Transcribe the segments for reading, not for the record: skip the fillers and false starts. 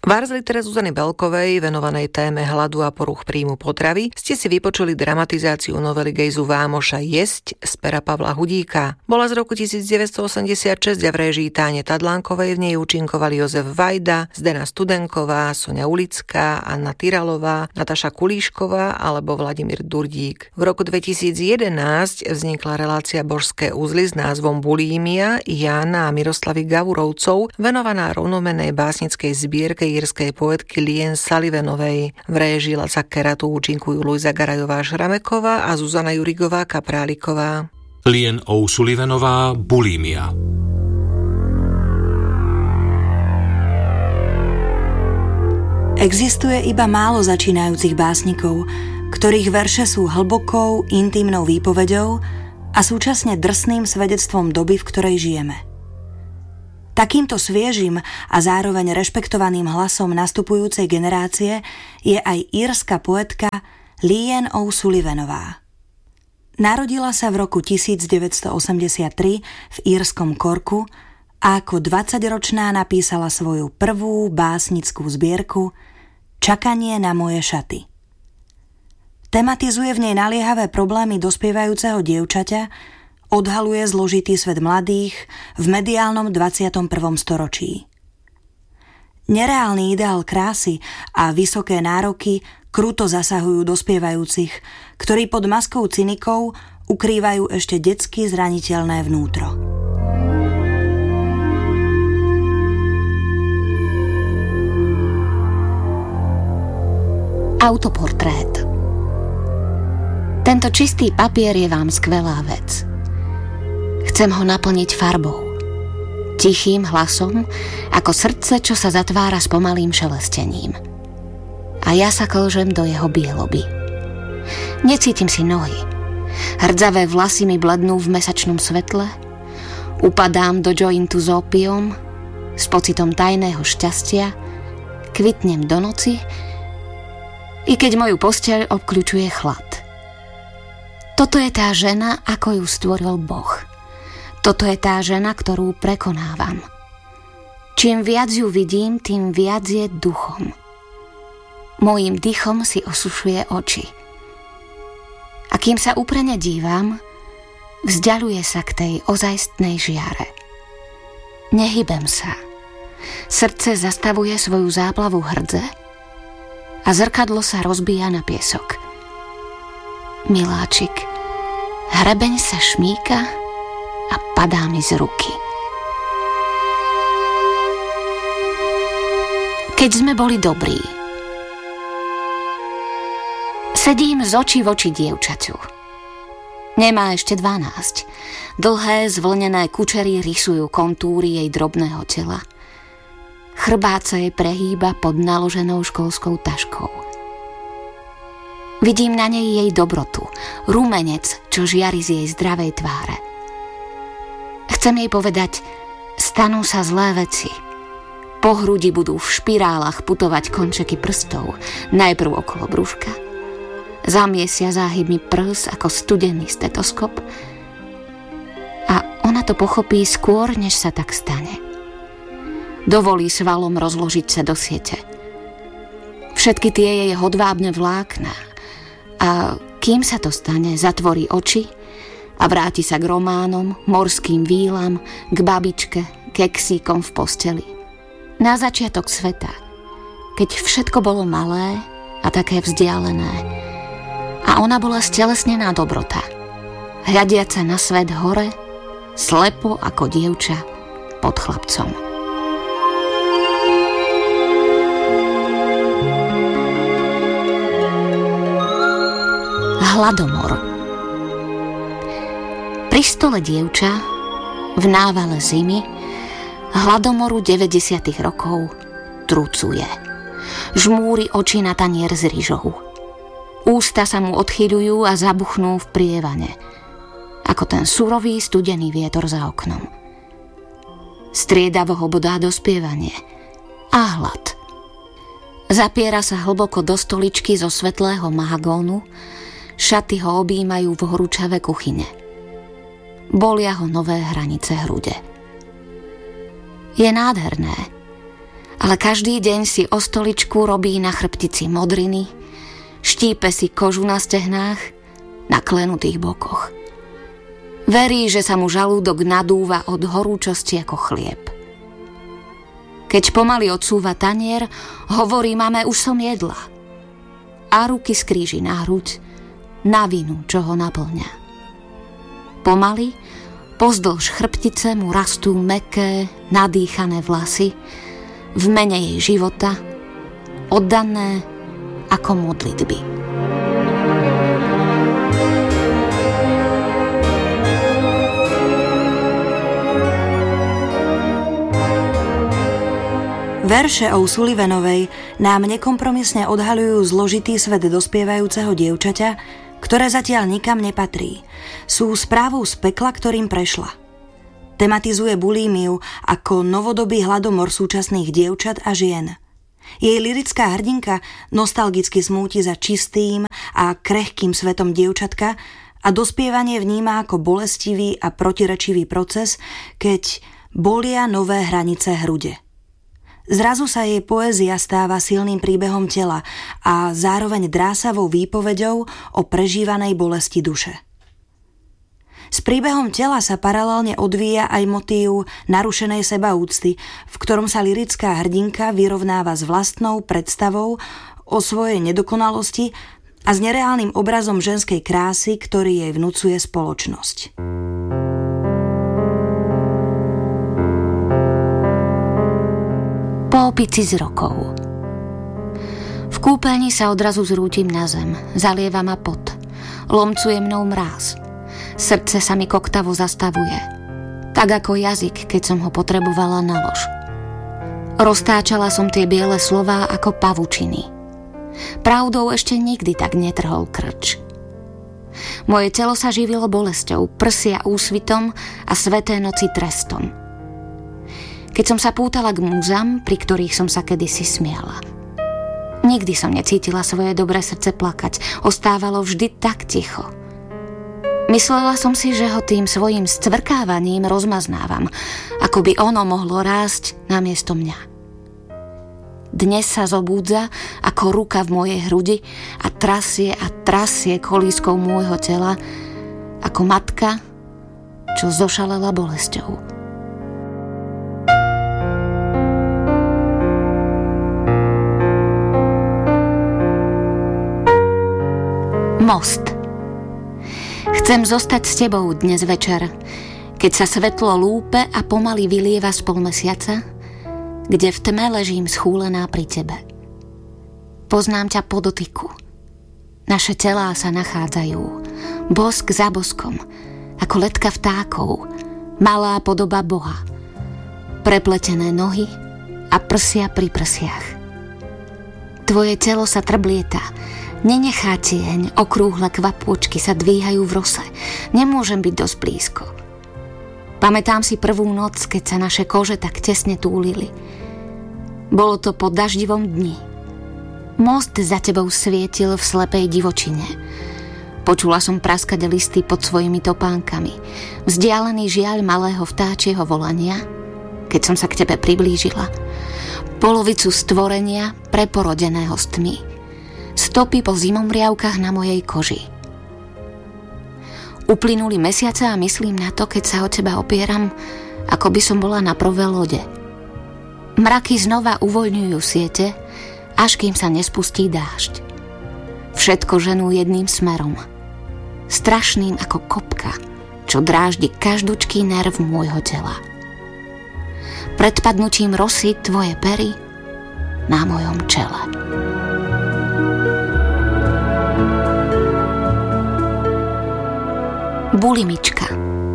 V arzlitere Zuzany Belkovej, venovanej téme hladu a poruch príjmu potravy, ste si vypočuli dramatizáciu novely Gejzu Vámoša Jesť z pera Pavla Hudíka. Bola z roku 1986 a v réžii Táne Tadlánkovej v nej účinkovali Jozef Vajda, Zdena Studenková, Soňa Ulická, Anna Tyralová, Nataša Kulíšková alebo Vladimír Durdík. V roku 2011 vznikla relácia Božské uzly s názvom Bulímia Jána a Miroslavy Gavurovcov, venovaná rovnomennej básnickej zbierke írskej poetky Lien Sullivanovej. V réžii Laca Keratu účinkujú Luisa Garajová Šrameková a Zuzana Jurigová Kapráliková. Lien O'Sullivanová Bulímia. Existuje iba málo začínajúcich básnikov, ktorých verše sú hlbokou, intimnou výpovedou a súčasne drsným svedectvom doby, v ktorej žijeme. Takýmto sviežim a zároveň rešpektovaným hlasom nastupujúcej generácie je aj írska poetka Lien O'Sullivanová. Narodila sa v roku 1983 v írskom Corku a ako 20-ročná napísala svoju prvú básnickú zbierku Čakanie na moje šaty. Tematizuje v nej naliehavé problémy dospievajúceho dievčaťa, odhaluje zložitý svet mladých v mediálnom 21. storočí. Nereálny ideál krásy a vysoké nároky kruto zasahujú dospievajúcich, ktorí pod maskou cynikov ukrývajú ešte detsky zraniteľné vnútro. Autoportrét. Tento čistý papier je vám skvelá vec. Chcem ho naplniť farbou. Tichým hlasom, ako srdce, čo sa zatvára s pomalým šelestením. A ja sa klžem do jeho bieloby. Necítim si nohy. Hrdzavé vlasy mi blednú v mesačnom svetle. Upadám do jointu s ópiom, s pocitom tajného šťastia. Kvitnem do noci, i keď moju posteľ obkľučuje chlad. Toto je tá žena, ako ju stvoril Boh. Toto je tá žena, ktorú prekonávam. Čím viac ju vidím, tým viac je duchom. Mojím dychom si osušuje oči. A kým sa úprene dívam, vzdialuje sa k tej ozajstnej žiare. Nehybem sa. Srdce zastavuje svoju záplavu hrdze a zrkadlo sa rozbíja na piesok. Miláčik, hrebeň sa šmíka a padá mi z ruky. Keď sme boli dobrí. Sedím z očí v oči dievčaťu. Nemá ešte 12. Dlhé zvlnené kučery rysujú kontúry jej drobného tela. Chrbát sa jej prehýba pod naloženou školskou taškou. Vidím na nej jej dobrotu, rumenec, čo žiari z jej zdravej tváre. Chcem jej povedať, stanú sa zlé veci. Po hrudi budú v špirálach putovať končeky prstov, najprv okolo brúška. Zamiesia záhybmi prs ako studený stetoskop a ona to pochopí skôr, než sa tak stane. Dovolí svalom rozložiť sa do siete. Všetky tie jej hodvábne vlákna a kým sa to stane, zatvorí oči a vráti sa k románom, morským vílam, k babičke, keksíkom v posteli. Na začiatok sveta, keď všetko bolo malé a také vzdialené a ona bola stelesnená dobrota, hľadiaca na svet hore, slepo ako dievča pod chlapcom. Hladomor. Pri stole dievča v návale zimy hladomoru 90. rokov trucuje. Žmúri oči na tanier s ryžou. Ústa sa mu odchyľujú a zabuchnú v prievane, ako ten surový studený vietor za oknom. Striedavo ho bodá dospievanie a hlad. Zapiera sa hlboko do stoličky zo svetlého mahagónu. Šaty ho objímajú v horúčave kuchyne. Bolia ho nové hranice hrude. Je nádherné Ale každý deň si o stoličku robí na chrbtici modriny, štípe si kožu na stehnách, na klenutých bokoch. Verí, že sa mu žalúdok nadúva od horúčosti ako chlieb. Keď pomaly odsúva tanier, hovorí mame, už som jedla. A ruky skríži na hruď, na vinu, čo ho naplňa. Pomaly, pozdĺž chrbtice mu rastú mäkké, nadýchané vlasy, v mene jej života, oddané ako modlitby. Verše O'Sullivanovej nám nekompromisne odhaľujú zložitý svet dospievajúceho dievčaťa, ktoré zatiaľ nikam nepatrí. Sú správou z pekla, ktorým prešla. Tematizuje bulímiu ako novodobý hladomor súčasných dievčat a žien. Jej lyrická hrdinka nostalgicky smúti za čistým a krehkým svetom dievčatka a dospievanie vníma ako bolestivý a protirečivý proces, keď bolia nové hranice hrude. Zrazu sa jej poézia stáva silným príbehom tela a zároveň drásavou výpoveďou o prežívanej bolesti duše. S príbehom tela sa paralelne odvíja aj motív narušenej sebaúcty, v ktorom sa lyrická hrdinka vyrovnáva s vlastnou predstavou o svojej nedokonalosti a s nereálnym obrazom ženskej krásy, ktorý jej vnucuje spoločnosť. Po opici z rokov. V kúpeľni sa odrazu zrútim na zem, zalieva ma pot, lomcuje mnou mráz. Srdce sa mi koktavo zastavuje, tak ako jazyk, keď som ho potrebovala na lož. Roztáčala som tie biele slová ako pavučiny. Pravdou ešte nikdy tak netrhol krč. Moje telo sa živilo bolesťou, prsia úsvitom a sveté noci trestom. Keď som sa pútala k múzam, pri ktorých som sa kedysi smiala. Nikdy som necítila svoje dobré srdce plakať, ostávalo vždy tak ticho. Myslela som si, že ho tým svojim scvrkávaním rozmaznávam, ako by ono mohlo rásť namiesto mňa. Dnes sa zobúdza ako ruka v mojej hrudi a trasie kolískou môjho tela, ako matka, čo zošalela bolesťou. Most. Chcem zostať s tebou dnes večer, keď sa svetlo lúpe a pomaly vylieva z polmesiaca, kde v tme ležím schúlená pri tebe. Poznám ťa po dotyku. Naše telá sa nachádzajú, bosk za boskom, ako letka vtákov, malá podoba Boha, prepletené nohy a prsia pri prsiach. Tvoje telo sa trblieta, nenechá tieň, okrúhle kvapôčky sa dvíhajú v rose. Nemôžem byť dosť blízko. Pamätám si prvú noc, keď sa naše kože tak tesne túlili. Bolo to po daždivom dni. Most za tebou svietil v slepej divočine. Počula som praskať listy pod svojimi topánkami. Vzdialený žiaľ malého vtáčieho volania, keď som sa k tebe priblížila. Polovicu stvorenia preporodeného s tmy. Stopy po zimomriavkách na mojej koži. Uplynuli mesiace a myslím na to, keď sa o teba opieram, ako by som bola na prvé lode. Mraky znova uvoľňujú siete, až kým sa nespustí dážď. Všetko ženú jedným smerom. Strašným ako kopka, čo dráždi každučký nerv môjho tela. Pred padnutím rosy tvoje pery na mojom čele. Bulimička.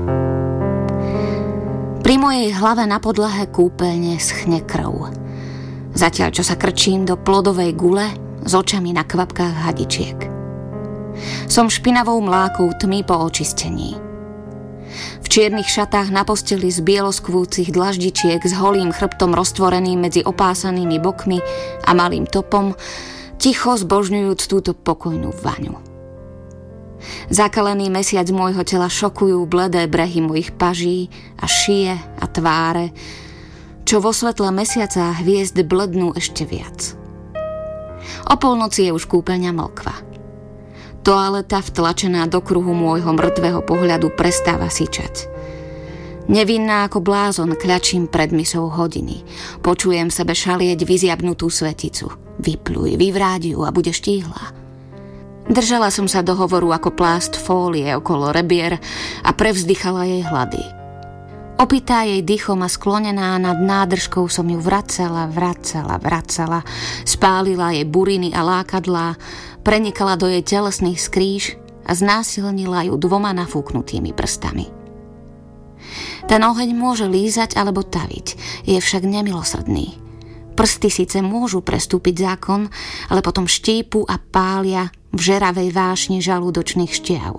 Pri mojej hlave na podlahe kúpeľne schne krv. Zatiaľ, čo sa krčím do plodovej gule s očami na kvapkách hadičiek. Som špinavou mlákou tmy po očistení. V čiernych šatách na posteli z bieloskvúcich dlaždičiek s holým chrbtom roztvoreným medzi opásanými bokmi a malým topom, ticho zbožňujúc túto pokojnú vaňu. Zakalený mesiac môjho tela šokujú bledé brehy mojich paží a šie a tváre, čo vo svetle mesiaca a hviezd blednú ešte viac. O polnoci je už kúpeľňa mlkva. Toaleta vtlačená do kruhu môjho mŕtvého pohľadu prestáva syčať. Nevinná ako blázon kľačím pred misou hodiny. Počujem sebe šalieť vyziabnutú sveticu. Vypľuj, vyvrádi ju a bude štíhla. Držala som sa dohovoru ako plást fólie okolo rebier a prevzdychala jej hlady. Opitá jej dýchom a sklonená nad nádržkou som ju vracala, spálila jej buriny a lákadlá, prenikala do jej telesných skríž a znásilnila ju 2 nafúknutými prstami. Ten oheň môže lízať alebo taviť, je však nemilosrdný. Prsty síce môžu prestúpiť zákon, ale potom štípu a pália v žeravej vášni žalúdočných štiav.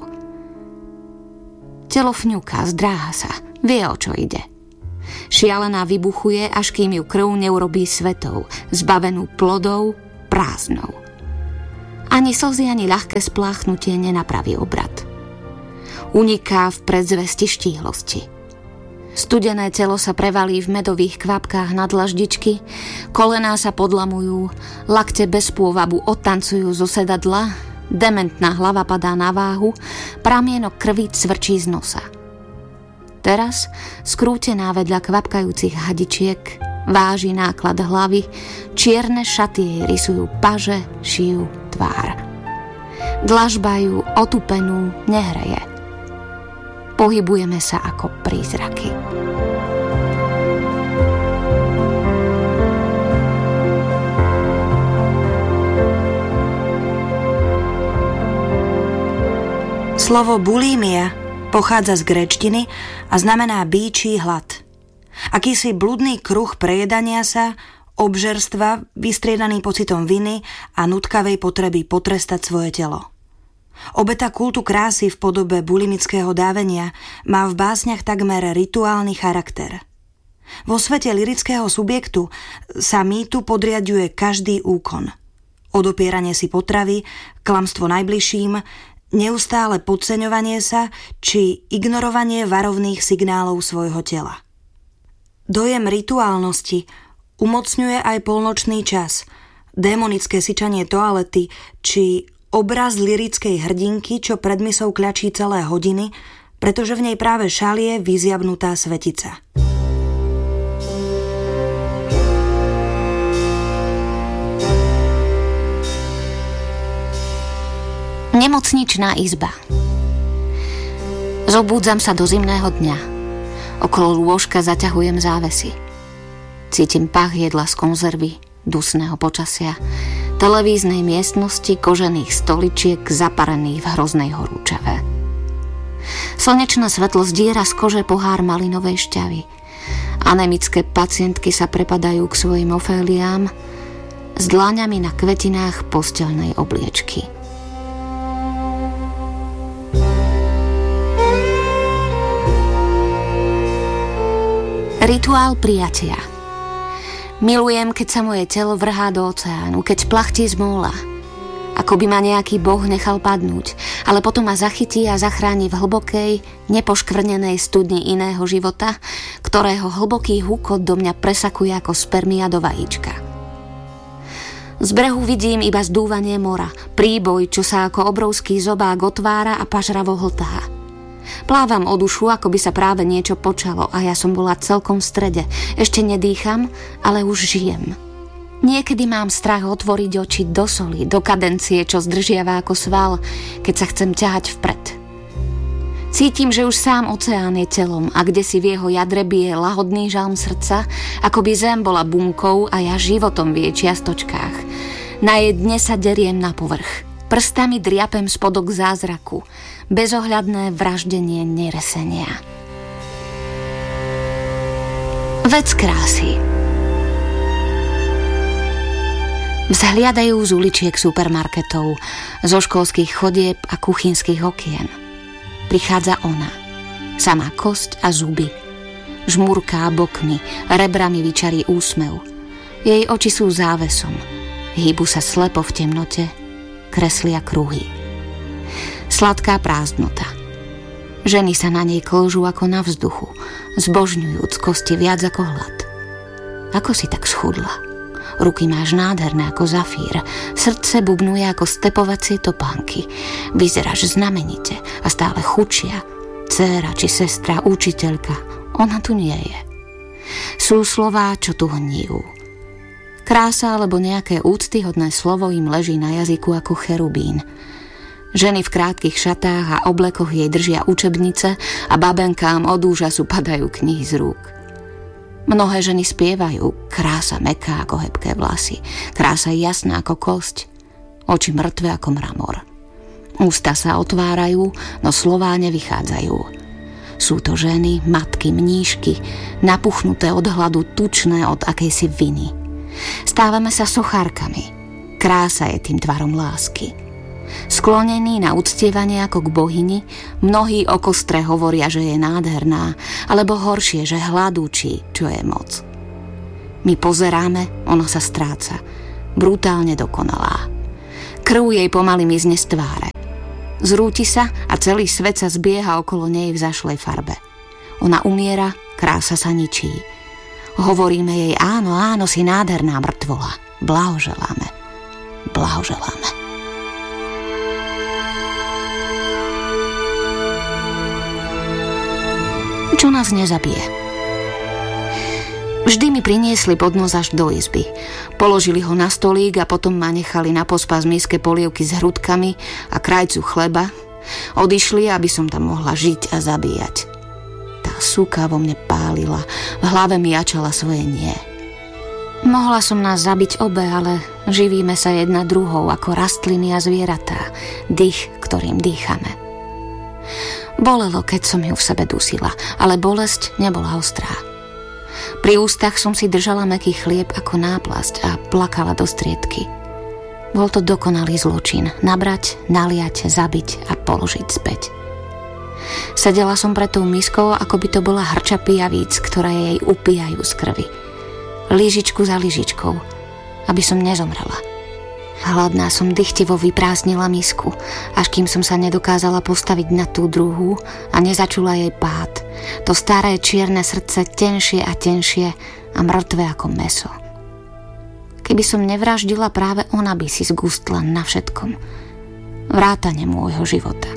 Telo fňuká, zdráha sa, vie, o čo ide. Šialená vybuchuje, až kým ju krv neurobí svetou, zbavenú plodov, prázdnou. Ani slzy, ani ľahké spláchnutie nenapraví obrad. Uniká v predzvesti štíhlosti. Studené telo sa prevalí v medových kvapkách na dlaždičky, kolená sa podlamujú, lakte bez pôvabu odtancujú zo sedadla, dementná hlava padá na váhu, pramienok krvi cvrčí z nosa. Teraz, skrútená vedľa kvapkajúcich hadičiek, váži náklad hlavy, čierne šaty jej rysujú paže, šijú tvár. Dlažba ju otupenú nehreje. Pohybujeme sa ako prízraky. Slovo bulímia pochádza z gréčtiny a znamená bíčí hlad. Akýsi bludný kruh prejedania sa, obžerstva, vystriedaný pocitom viny a nutkavej potreby potrestať svoje telo. Obeta kultu krásy v podobe bulimického dávenia má v básniach takmer rituálny charakter. Vo svete lyrického subjektu sa mýtu podriaďuje každý úkon. Odopieranie si potravy, klamstvo najbližším, neustále podceňovanie sa či ignorovanie varovných signálov svojho tela. Dojem rituálnosti umocňuje aj polnočný čas, démonické syčanie toalety či obraz lyrickej hrdinky, čo pred misou kľačí celé hodiny, pretože v nej práve šalie vyziabnutá svetica. Nemocničná izba. Zobúdzam sa do zimného dňa. Okolo lôžka zaťahujem závesy. Cítim pach jedla z konzervy, dusného počasia, televíznej miestnosti, kožených stoličiek zaparených v hroznej horúčave. Slnečné svetlo zdiera z kože pohár malinovej šťavy. Anemické pacientky sa prepadajú k svojim oféliám s dláňami na kvetinách posteľnej obliečky. Rituál prijatia. Milujem, keď sa moje telo vrhá do oceánu, keď plachtí z móla. Ako by ma nejaký boh nechal padnúť, ale potom ma zachytí a zachráni v hlbokej, nepoškvrnenej studni iného života, ktorého hlboký húkot do mňa presakuje ako spermia do vajíčka. Z brehu vidím iba zdúvanie mora, príboj, čo sa ako obrovský zobák otvára a pažravo hltá. Plávam o dušu, ako by sa práve niečo počalo a ja som bola celkom v strede. Ešte nedýcham, ale už žijem. Niekedy mám strach otvoriť oči do soli, do kadencie, čo zdržiava ako sval, keď sa chcem ťahať vpred. Cítim, že už sám oceán je telom a kde si v jeho jadre bije lahodný žalm srdca, ako by zem bola bunkou a ja životom v jej čiastočkách. Na jej dne sa deriem na povrch. Prstami driapem spodok zázraku. Bezohľadné vraždenie neresenia. Vec krásy. Vzhliadajú z uličiek supermarketov, zo školských chodieb a kuchynských okien. Prichádza ona. Samá kosť a zuby. Žmurká bokmi, rebrami vyčarí úsmev. Jej oči sú závesom. Hýbu sa slepo v temnote, kreslia kruhy. Sladká prázdnota. Ženy sa na nej klžú ako na vzduchu, zbožňujúc kosti viac ako hlad. ako si tak schudla? Ruky máš nádherné ako zafír, srdce bubnuje ako stepovacie topánky. Vyzeráš znamenite a stále chudšia. Dcéra či sestra, učiteľka, ona tu nie je. Sú slová, čo tu hníjú. Krása alebo nejaké úctyhodné slovo im leží na jazyku ako cherubín. Ženy v krátkych šatách a oblekoch jej držia učebnice a babenkám od úžasu padajú knihy z rúk. Mnohé ženy spievajú, krása mäkká ako hebké vlasy, krása jasná ako kosť, oči mŕtve ako mramor. Ústa sa otvárajú, no slová nevychádzajú. Sú to ženy, matky, mníšky, napuchnuté od hladu, tučné od akejsi viny. Stávame sa sochárkami. Krása je tým tvarom lásky. Sklonení na uctievanie ako k bohyni, mnohí o kostre hovoria, že je nádherná, alebo horšie, že hladúči, čo je moc. My pozeráme, ona sa stráca, brutálne dokonalá. Krv jej pomaly mizne z tváre. Zrúti sa a celý svet sa zbieha okolo nej v zašlej farbe. Ona umiera, krása sa ničí. Hovoríme jej, áno, áno, si nádherná mŕtvola. Blahoželáme. Blahoželáme. Čo nás nezabije? Vždy mi priniesli podnos až do izby. Položili ho na stolík a potom ma nechali na pospas miske polievky s hrudkami a krajcu chleba. Odišli, aby som tam mohla žiť a zabíjať. Tá suka vo mne pálila, v hlave mi jačala svoje nie. Mohla som nás zabiť obe, ale živíme sa jedna druhou ako rastliny a zvieratá, dých, ktorým dýchame. Bolelo, keď som ju v sebe dusila, ale bolesť nebola ostrá. Pri ústach som si držala mäkký chlieb ako náplasť a plakala do striedky. Bol to dokonalý zločin, nabrať, naliať, zabiť a položiť späť. Sedela som pred tou miskou, ako by to bola hrča pijavíc, ktoré jej upíjajú z krvi. Lyžičku za lyžičkou, aby som nezomrela. Hladná som dychtivo vyprázdnila misku, až kým som sa nedokázala postaviť na tú druhú a nezačula jej pád. To staré čierne srdce tenšie a tenšie a mŕtve ako mäso. Keby som nevraždila, práve ona by si zgustla na všetkom. Vrátane môjho života.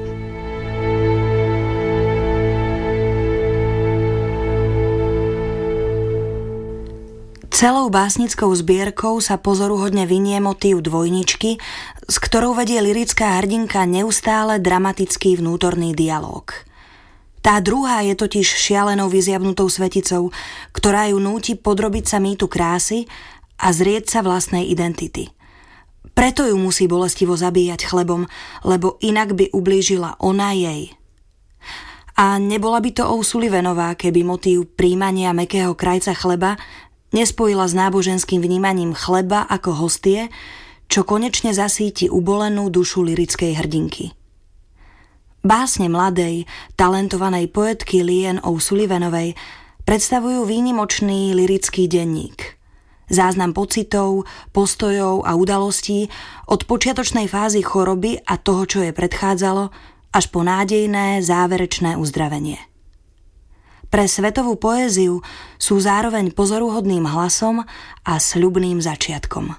Celou básnickou zbierkou sa pozoruhodne vinie motív dvojničky, s ktorou vedie lyrická hrdinka neustále dramatický vnútorný dialóg. Tá druhá je totiž šialenou vyzjavnutou sveticou, ktorá ju núti podrobiť sa mýtu krásy a zrieť sa vlastnej identity. Preto ju musí bolestivo zabíjať chlebom, lebo inak by ublížila ona jej. A nebola by to O'Sullivanová, keby motív príjmania mäkkého krajca chleba nespojila s náboženským vnímaním chleba ako hostie, čo konečne zasíti ubolenú dušu lyrickej hrdinky. Básne mladej, talentovanej poetky Leanne O'Sullivanovej predstavujú výnimočný lyrický denník. Záznam pocitov, postojov a udalostí od počiatočnej fázy choroby a toho, čo jej predchádzalo, až po nádejné, záverečné uzdravenie. Pre svetovú poéziu sú zároveň pozoruhodným hlasom a sľubným začiatkom.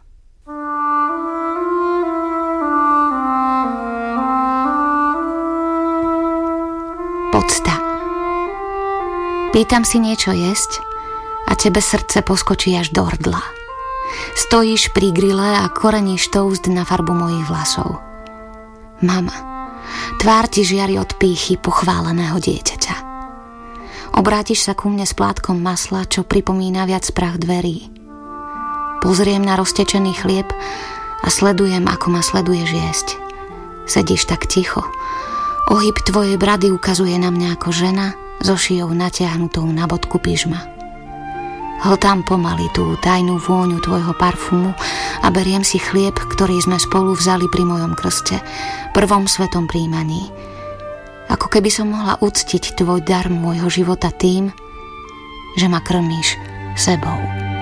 Podsta. Pýtam si niečo jesť a tebe srdce poskočí až do hrdla. Stojíš pri grille a koreníš toast na farbu mojich vlasov. Mama, tvár ti žiari od pýchy pochváleného dieťaťa. Obrátiš sa ku mne s plátkom masla, čo pripomína viac prach dverí. Pozriem na roztečený chlieb a sledujem, ako ma sleduješ jesť. Sedíš tak ticho. Ohyb tvojej brady ukazuje na mňa ako žena so šijou natiahnutou na bodku pyžma. Hltám pomaly tú tajnú vôňu tvojho parfumu a beriem si chlieb, ktorý sme spolu vzali pri mojom krste, prvom svetom príjmaní. Ako keby som mohla uctiť tvoj dar môjho života tým, že ma krmíš sebou.